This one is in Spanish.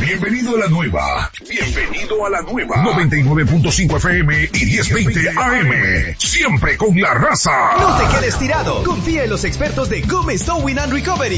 Bienvenido a la nueva. Bienvenido a la nueva. 99.5 FM y 1020 AM. Siempre con la raza. No te quedes tirado. Confía en los expertos de Gómez Towing and Recovery.